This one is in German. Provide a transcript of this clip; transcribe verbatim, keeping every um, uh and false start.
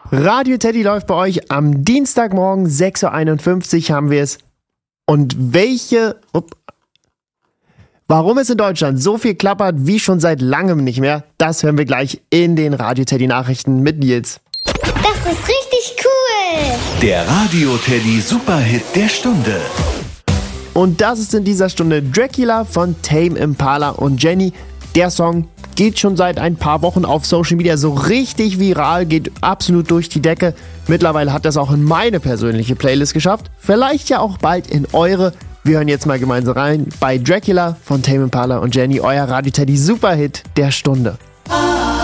Radio Teddy läuft bei euch am Dienstagmorgen, sechs Uhr einundfünfzig haben wir es. Und welche... Upp, warum es in Deutschland so viel klappert wie schon seit langem nicht mehr, das hören wir gleich in den Radio Teddy Nachrichten mit Nils. Das ist richtig cool! Der Radio Teddy Superhit der Stunde. Und das ist in dieser Stunde Dracula von Tame Impala und Jenny. Der Song geht schon seit ein paar Wochen auf Social Media so richtig viral, geht absolut durch die Decke. Mittlerweile hat das auch in meine persönliche Playlist geschafft. Vielleicht ja auch bald in eure. Wir hören jetzt mal gemeinsam rein bei Dracula von Tame Impala und Jenny, euer Radio Teddy Superhit der Stunde.